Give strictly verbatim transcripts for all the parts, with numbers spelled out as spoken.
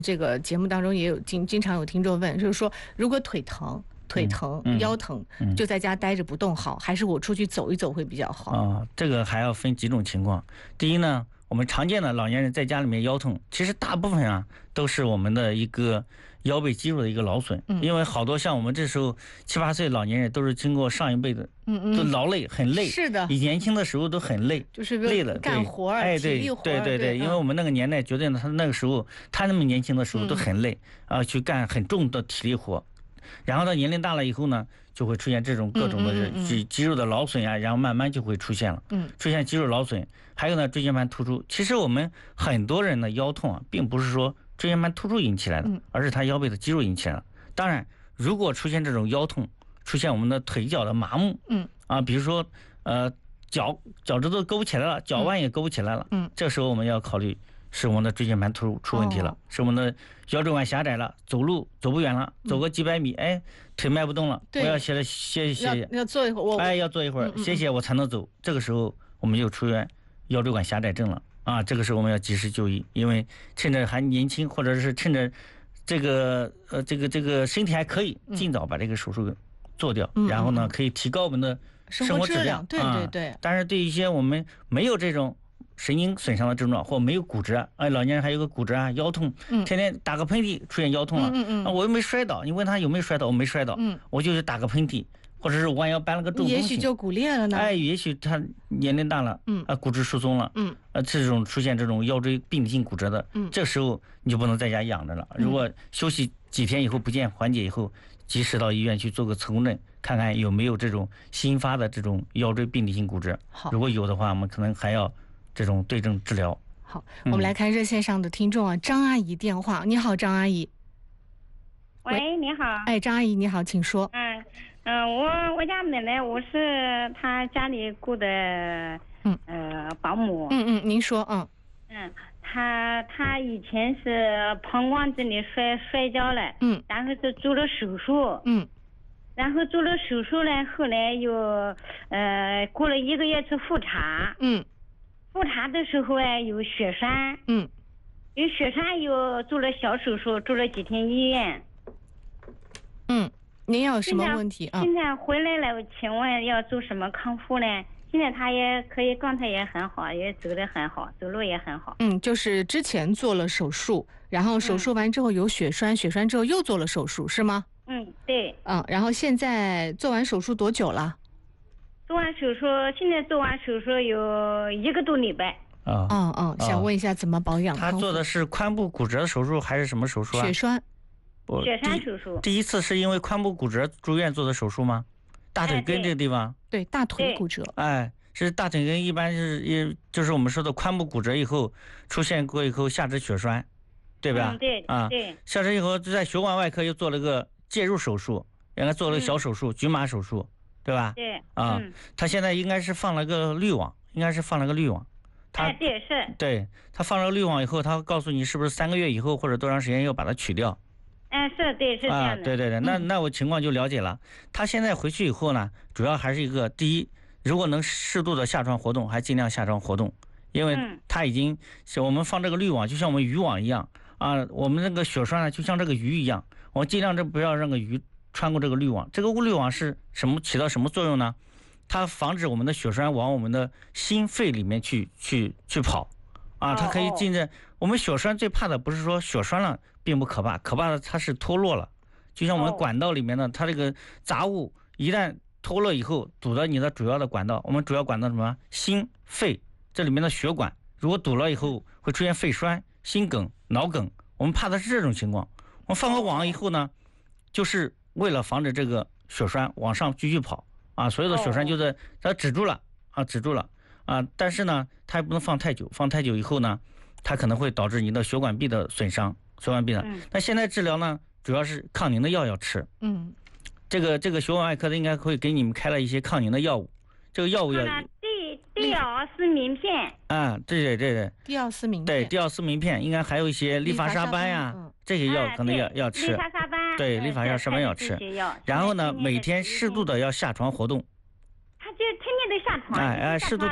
这个节目当中也有经经常有听众问，就是说如果腿疼。腿疼、嗯、腰疼、嗯，就在家待着不动好，还是我出去走一走会比较好？ 啊，这个还要分几种情况。第一呢，我们常见的老年人在家里面腰痛，其实大部分啊都是我们的一个腰背肌肉的一个劳损。嗯，因为好多像我们这时候七八岁老年人都是经过上一辈的，嗯嗯，都劳累很累。 是的， 你年轻的时候都很累， 就是累了干活儿， 哎， 对，体力活对对对，因为我们那个年代决定了他那个时候他那么年轻的时候都很累、嗯、啊，去干很重的体力活。然后到年龄大了以后呢，就会出现这种各种的肌肌肉的劳损啊，然后慢慢就会出现了，嗯，出现肌肉劳损。还有呢，椎间盘突出。其实我们很多人的腰痛啊，并不是说椎间盘突出引起来的，而是他腰背的肌肉引起来的。当然，如果出现这种腰痛，出现我们的腿脚的麻木，嗯，啊，比如说呃脚脚趾头勾不起来了，脚腕也勾不起来了，嗯，这时候我们要考虑。是我们的椎间盘突出出问题了、哦，是我们的腰椎管狭窄了，走路走不远了，走个几百米，哎，腿迈不动了，我要歇歇歇歇， 要坐一会儿， 哎，要坐一会儿，歇歇我才能走。这个时候我们就出现腰椎管狭窄症了啊！这个时候我们要及时就医，因为趁着还年轻，或者是趁着这个呃这个这个身体还可以，尽早把这个手术做掉， 嗯、 然后呢可以提高我们的生活质量。 对对对、 啊。但是对一些我们没有这种。神经损伤的症状或没有骨折，哎，老年人还有个骨折啊，腰痛，嗯，天天打个喷嚏出现腰痛了，嗯嗯，啊，我又没摔倒，你问他有没有摔倒，我没摔倒，嗯，我就是打个喷嚏，或者是弯腰搬了个重东西， 也许就骨裂了呢， 哎，也许他年龄大了，嗯，啊，骨质疏松了，嗯，呃，这种出现这种腰椎病理性骨折的，嗯，这时候你就不能在家养着了，如果休息几天以后不见缓解以后，及时到医院去做个磁共振，看看有没有这种新发的这种腰椎病理性骨折，好，如果有的话，我们可能还要。这种对症治疗。 好，我们来看热线上的听众啊，嗯、张阿姨电话。你好，张阿姨。 喂，你好。 哎，张阿姨你好，请说。 嗯嗯，我我家奶奶，我是她家里雇的，嗯呃保姆。 嗯嗯，您说，嗯嗯，她她以前是膀胱这里摔摔跤了，嗯，然后是做了手术，嗯。然后做了手术呢，后来又呃过了一个月去复查，嗯，复查的时候啊有血栓，嗯，有血栓又做了小手术，住了几天医院。 嗯，您有什么问题啊？ 现在回来了，请问要做什么康复呢？现在他也可以，状态也很好，也走得很好，走路也很好。 嗯，就是之前做了手术，然后手术完之后有血栓，嗯、血栓之后又做了手术，是吗？ 嗯，对。 嗯，然后现在做完手术多久了？ 做完手术，现在做完手术有一个多礼拜。 啊， 嗯嗯，想问一下怎么保养？ 他做的是髋部骨折手术还是什么手术啊？ 血栓。 血栓手术。 第一次是因为髋部骨折住院做的手术吗？大腿根这个地方。 哎、对, 对，大腿骨折。 哎，是大腿根，一般是也就是我们说的髋部骨折以后出现过以后下肢血栓，对吧？ 嗯、对啊， 对。 下肢以后在血管外科又做了个介入手术，原来做了个小手术，嗯、局麻手术，对吧？ 对。 啊， 嗯、 他现在应该是放了个滤网，应该是放了个滤网。他、 哎、对是。 对，他放了滤网以后，他告诉你是不是三个月以后或者多长时间要把它取掉。 嗯，是对是这样的。 啊，对对对，那那我情况就了解了。他现在回去以后呢，主要还是一个第一，如果能适度的下床活动，还尽量下床活动，因为他已经是我们放这个滤网，就像我们渔网一样啊，我们那个血栓呢，就像这个鱼一样，我尽量这不要让个鱼穿过这个滤网。这个滤网是什么起到什么作用呢？它防止我们的血栓往我们的心肺里面去去去跑。啊，它可以进着。我们血栓最怕的不是说血栓了并不可怕，可怕的它是脱落了。就像我们管道里面的，它这个杂物一旦脱落以后，堵到你的主要的管道，我们主要管道什么？心肺这里面的血管，如果堵了以后会出现肺栓、心梗、脑梗。我们怕的是这种情况。我们放个网以后呢，就是为了防止这个血栓往上继续跑啊，所有的血栓就在它止住了啊，止住了。啊，但是呢，它也不能放太久，放太久以后呢，它可能会导致你的血管壁的损伤，血管壁的。那、嗯、现在治疗呢，主要是抗凝的药要吃。嗯，这个这个血管外科的应该会给你们开了一些抗凝的药物，这个药物要。 地地奥斯明片。 啊，对对对对。 地奥斯明片。 对，地奥斯明片应该还有一些利伐沙班呀、啊，这些药可能要、啊、要吃。 利伐沙班。 对，利伐沙班要吃。然后呢，每天适度的要下床活动。 他就天天都下床， 哎哎，适度的。 睡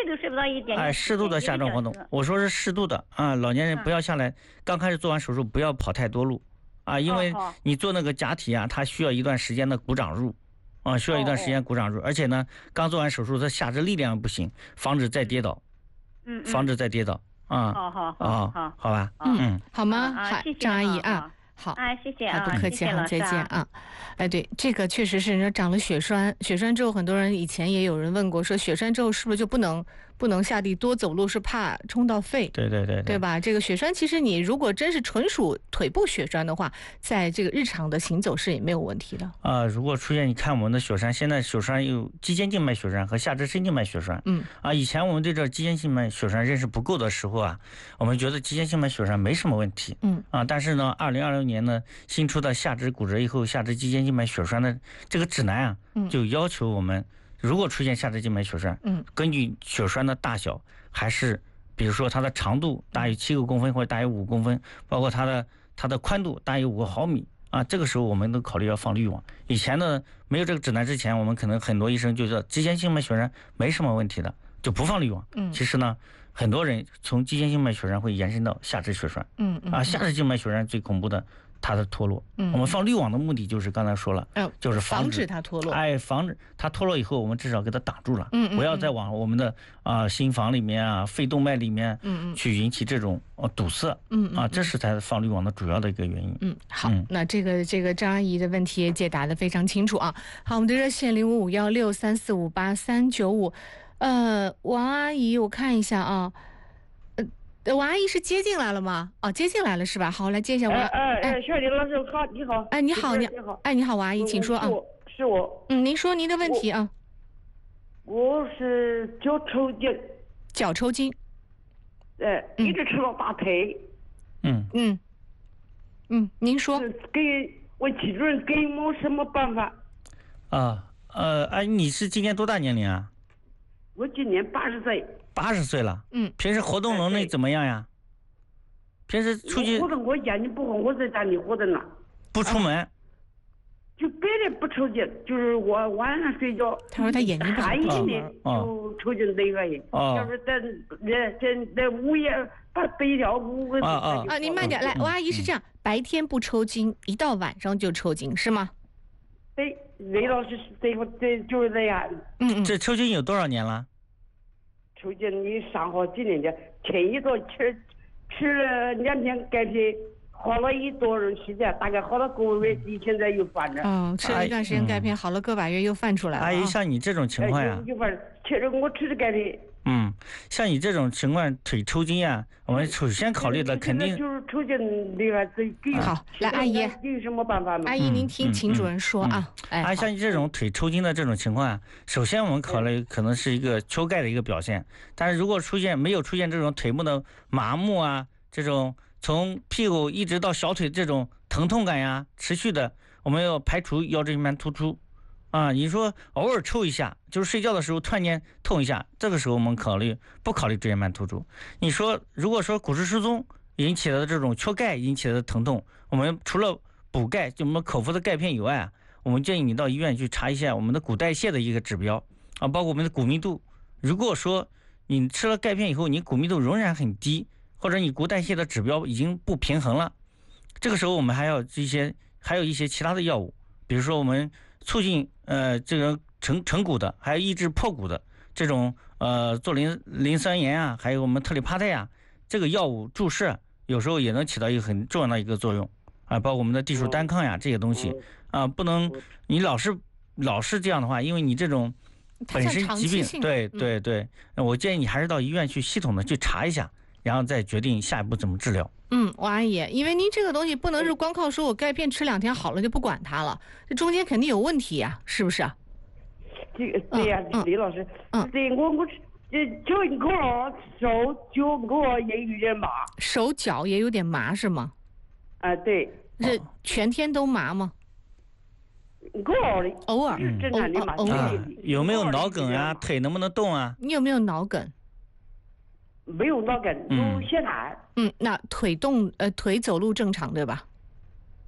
都睡不到一点。 哎，适度的下床活动，我说是适度的啊，老年人不要下来，刚开始做完手术不要跑太多路啊，因为你做那个假体啊，它需要一段时间的骨长入。啊，需要一段时间骨长入，而且呢，刚做完手术，他下肢力量不行，防止再跌倒， 嗯， 防止再跌倒啊。 好好好， 好， 好吧， 嗯，好吗？好，张阿姨啊，好， 哎，谢谢啊， 不客气，好，再见啊。哎，对，这个确实是，你说长了血栓，血栓之后，很多人以前也有人问过，说血栓之后是不是就不能不能下地多走路，是怕冲到肺？ 对对对， 对吧？这个血栓其实你如果真是纯属腿部血栓的话，在这个日常的行走是也没有问题的。 啊、呃，如果出现你看我们的血栓，现在血栓有肌间静脉血栓和下肢深静脉血栓。 嗯啊，以前我们对这肌间静脉血栓认识不够的时候啊，我们觉得肌间静脉血栓没什么问题。 嗯啊，但是呢，二零二零年呢，新出的下肢骨折以后下肢肌间静脉血栓的这个指南啊，就要求我们，如果出现下肢静脉血栓， 嗯， 根据血栓的大小，还是比如说它的长度大于七个公分或者大于五公分，包括它的它的宽度大于五毫米啊，这个时候我们都考虑要放滤网。以前呢，没有这个指南之前，我们可能很多医生就说肌间静脉血栓没什么问题的，就不放滤网。 嗯， 其实呢，很多人从肌间静脉血栓会延伸到下肢血栓。 嗯嗯， 啊，下肢静脉血栓最恐怖的。它的脱落，嗯，我们放滤网的目的就是刚才说了，嗯，就是防止它脱落， 哎，防止它脱落以后，我们至少给它挡住了， 嗯， 不要再往我们的啊心房里面啊、肺动脉里面， 嗯嗯， 去引起这种呃堵塞， 嗯啊，这是才放滤网的主要的一个原因。 嗯，好，那这个这个张阿姨的问题也解答的非常清楚啊。好，我们的热线零五五幺六三四五八三九五，呃，王阿姨，我看一下啊。王阿姨是接进来了吗？哦，接进来了是吧？好，来接一下王。 哎哎，小李老师好，你好。 哎，你好，你好。哎，你好，王阿姨，请说啊。 是我。 嗯，您说您的问题啊。 我是脚抽筋。 脚抽筋。 哎，一直抽到大腿。 嗯嗯嗯，您说。 给我妻主任给我什么办法？ 啊呃，哎，你是今年多大年龄啊？ 我今年八十岁。 八十岁了， 嗯， 平时活动能力怎么样呀？平时出去活动我眼睛不好，我在家里活动了， 不出门， 就别人不抽筋，就是我晚上睡觉， 他说他眼睛不好， 寒一点就抽筋那个人，要是在在在在午夜把北条五个啊啊啊，您慢点来，王阿姨是这样，白天不抽筋，一到晚上就抽筋是吗？ 对，雷老师这个这就是这样。 嗯嗯， 这抽筋有多少年了？ 抽筋你上好几年的，前一段吃吃了两片钙片，好了一多时间，大概好了个月，现在又犯了。 哦，吃了一段时间钙片，好了个把月又犯出来了。 阿姨，像你这种情况呀， 又犯，吃着我吃的钙片。 嗯，像你这种情况腿抽筋呀，我们首先考虑的肯定就是抽筋那个这。 好，来阿姨， 有什么办法吗？ 阿姨，您听秦主任说啊。 哎，像你这种腿抽筋的这种情况啊，首先我们考虑可能是一个缺钙的一个表现，但是如果出现没有出现这种腿部的麻木啊，这种从屁股一直到小腿这种疼痛感呀，持续的，我们要排除腰椎盘突出。啊，你说偶尔抽一下，就是睡觉的时候突然间痛一下，这个时候我们考虑不考虑椎间盘突出。你说如果说骨质疏松引起的这种缺钙引起的疼痛，我们除了补钙，就我们口服的钙片以外啊，我们建议你到医院去查一下我们的骨代谢的一个指标啊，包括我们的骨密度。如果说你吃了钙片以后，你骨密度仍然很低，或者你骨代谢的指标已经不平衡了，这个时候我们还要一些还有一些其他的药物，比如说我们促进呃这个成成骨的，还有抑制破骨的这种呃唑磷磷酸盐啊，还有我们特里帕泰啊，这个药物注射有时候也能起到一个很重要的一个作用啊，包括我们的地鼠单抗呀这些东西啊，不能你老是老是这样的话，因为你这种本身疾病，对对对，我建议你还是到医院去系统的去查一下，然后再决定下一步怎么治疗。 嗯，王阿姨，因为您这个东西不能是光靠说我钙片吃两天好了就不管它了，这中间肯定有问题呀、啊，是不是啊？ 这个对呀、啊，李、嗯、老师，嗯，对我我这脚我手脚我也有点麻， 手脚也有点麻是吗？ 啊，对。 是全天都麻吗？ 偶尔的， 偶尔， 正常的麻。 偶尔、 啊，有没有脑梗啊？腿能不能动啊？ 你有没有脑梗？ 没有脑梗，有血痰。 嗯，那腿动呃腿走路正常对吧？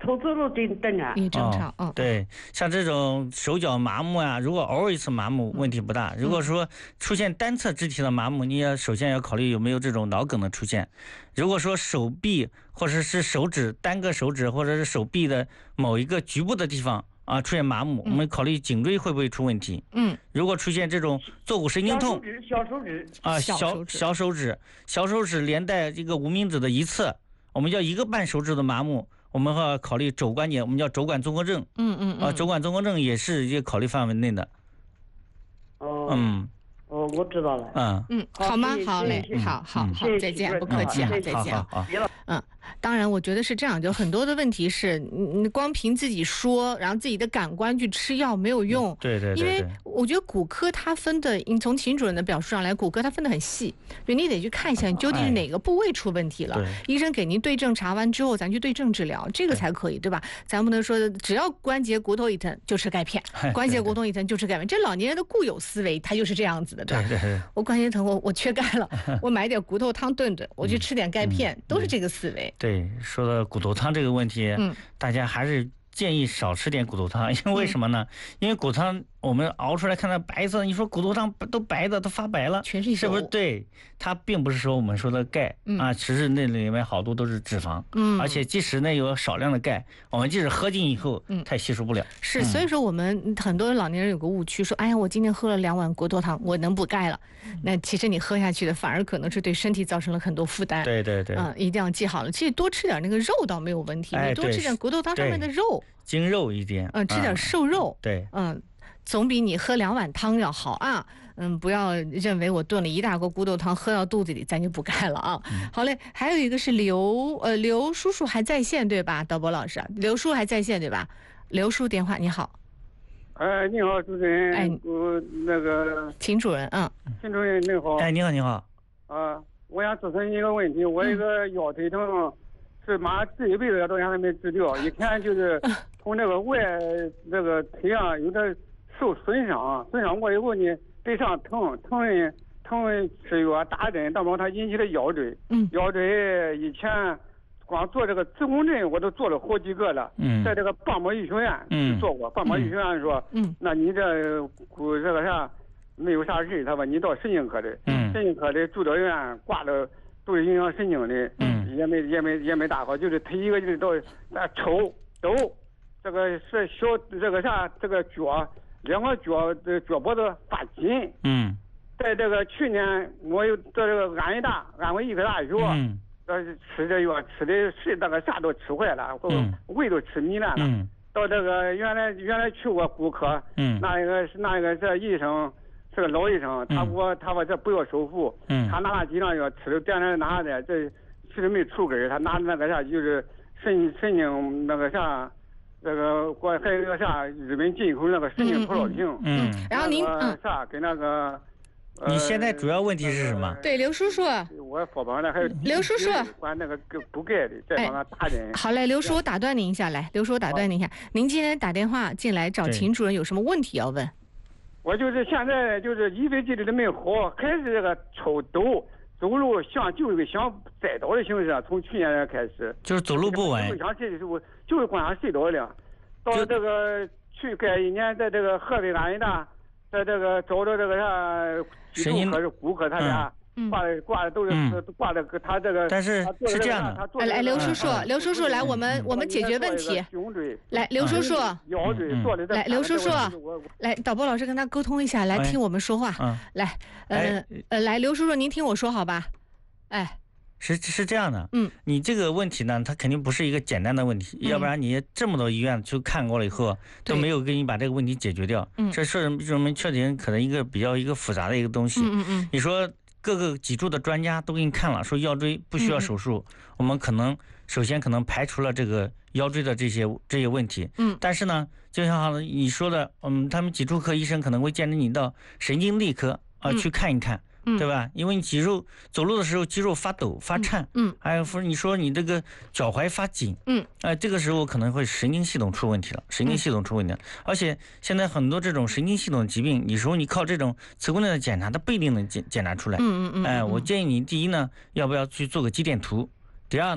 走走路正正常， 也正常。嗯， 对，像这种手脚麻木啊，如果偶尔一次麻木问题不大。如果说出现单侧肢体的麻木，你要首先要考虑有没有这种脑梗的出现。如果说手臂或者是手指单个手指或者是手臂的某一个局部的地方啊出现麻木，我们考虑颈椎会不会出问题。嗯，如果出现这种坐骨神经痛， 小手指啊小小手指小手指连带这个无名指的一侧，我们叫一个半手指的麻木，我们要考虑肘关节，我们叫肘管综合症。 嗯嗯啊，肘管综合症也是一个考虑范围内的。 哦， 嗯， 哦，我知道了。 嗯嗯，好吗？好嘞，好好好，再见，不客气啊，再见。 好好， 嗯。当然，我觉得是这样，就很多的问题是，你光凭自己说，然后自己的感官去吃药没有用。 对对对。 因为我觉得骨科它分的，你从秦主任的表述上来，骨科它分得很细，所以你得去看一下，你究竟是哪个部位出问题了。医生给您对症查完之后，咱去对症治疗，这个才可以，对吧？咱不能说只要关节骨头一疼就吃钙片，关节骨头一疼就吃钙片，这老年人的固有思维，他就是这样子的，对吧？ 对对。 我关节疼，我我缺钙了，我买点骨头汤炖炖，我去吃点钙片，都是这个思维。 对，说到骨头汤这个问题，嗯，大家还是建议少吃点骨头汤，因为为什么呢？嗯、因为骨汤我们熬出来看到白色，你说骨头汤都白的，都发白了， 全是油， 是不是？对，它并不是说我们说的钙、嗯、啊，其实那里面好多都是脂肪，嗯，而且即使那有少量的钙，我们即使喝进以后，嗯，它也吸收不了。 是，所以说我们很多老年人有个误区，说，哎呀，我今天喝了两碗骨头汤，我能补钙了。那其实你喝下去的反而可能是对身体造成了很多负担。 对对对， 嗯，一定要记好了。其实多吃点那个肉倒没有问题， 哎、 你多吃点骨头汤上面的肉， 精肉一点， 嗯，吃点瘦肉， 嗯、对， 嗯，总比你喝两碗汤要好啊。嗯，不要认为我炖了一大锅骨头汤喝到肚子里咱就补钙了啊。嗯、好嘞，还有一个是刘呃刘叔叔还在线对吧？导播老师，刘叔还在线对吧？刘叔电话，你好。 哎，你好，主持人。 哎， 我那个秦主任，嗯， 秦主任你好。 哎，你好，你好。 啊，我想咨询一个问题，我一个腰腿疼，是妈这一辈子到现在没治掉，一天就是从那个外那个腿上有点受损伤，损伤过以后呢，背上疼，疼人疼人吃药打针，当中它引起的腰椎，嗯，腰椎以前。光做这个磁共振我都做了好几个了，嗯，在这个棒膜医学院嗯做过，棒膜医学院说，嗯，那你这骨这个啥没有啥事，他说你到神经科的，嗯，神经科的住到院挂的都是影响神经的，嗯，也没也没也没大好，就是他一个就是到那抽抖，这个是小这个啥这个脚两个脚的脚脖子发紧，嗯，在这个去年我又到这个安医大安徽医科大学，嗯。呃，吃这药吃的是那个啥都吃坏了，嗯，胃都吃糜烂了。嗯，到这个原来原来去过骨科，嗯，那一个是那一个这医生是个老医生，他我他说这不要收腹，嗯，他拿了几张药吃了点点拿的，这其实没出根，他拿那个啥就是神神经那个啥，那个我还有那个啥日本进口那个神经葡萄平， 嗯，然后您嗯啥跟那个。 你现在主要问题是什么？ 对，刘叔叔， 我说帮了，还有刘叔叔管那个补钙的，再帮他打针。 好嘞，刘叔，我打断您一下，来，刘叔，我打断您一下，您今天打电话进来找秦主任，有什么问题要问？ 我就是现在就是一分肌的没好，还是这个抽抖，走路像就是像栽倒的形式，从去年开始。 就是走路不稳。 像这时候就是光像睡倒了，到这个去该一年在这个河北安医大。在这个找着这个啥肌肉科是骨科，他家挂的挂的都是挂的他这个。 但是是这样的， 来刘叔叔，刘叔叔来，我们我们解决问题。 胸椎。 来刘叔叔， 腰椎做的。 来刘叔叔，来导播老师跟他沟通一下，来听我们说话。来，呃呃，来刘叔叔，您听我说好吧？哎。 是是这样的，嗯，你这个问题呢，它肯定不是一个简单的问题，嗯、要不然你这么多医院去看过了以后，都没有给你把这个问题解决掉，嗯，这是说明确实可能一个比较一个复杂的一个东西，嗯嗯嗯，你说各个脊柱的专家都给你看了，说腰椎不需要手术，嗯、我们可能首先可能排除了这个腰椎的这些这些问题，嗯，但是呢，就像你说的，嗯，他们脊柱科医生可能会建议你到神经内科啊、呃嗯、去看一看。对吧？因为你肌肉走路的时候肌肉发抖发颤，嗯，还有说你说你这个脚踝发紧，嗯，哎、呃，这个时候可能会神经系统出问题了，神经系统出问题了。嗯、而且现在很多这种神经系统疾病，有时候你靠这种磁共振的检查，它不一定能检检查出来。嗯嗯嗯。哎、呃，我建议你第一呢，要不要去做个肌电图？第二呢，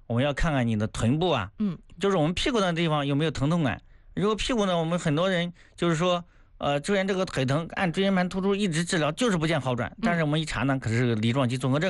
我们要看看你的臀部啊， 嗯， 就是我们屁股的地方有没有疼痛感。如果屁股呢，我们很多人就是说，呃，出现这个腿疼，按椎间盘突出一直治疗就是不见好转，但是我们一查呢，可是梨状肌综合症。